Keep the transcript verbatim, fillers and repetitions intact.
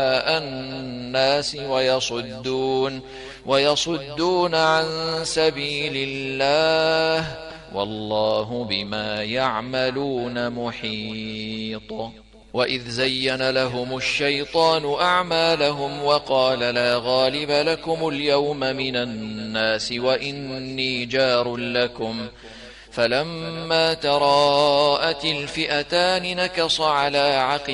الناس ويصدون, ويصدون عن سبيل الله والله بما يعملون محيط. وإذ زين لهم الشيطان أعمالهم وقال لا غالب لكم اليوم من الناس وإني جار لكم فلما تراءت الفئتان نكص على عقبيه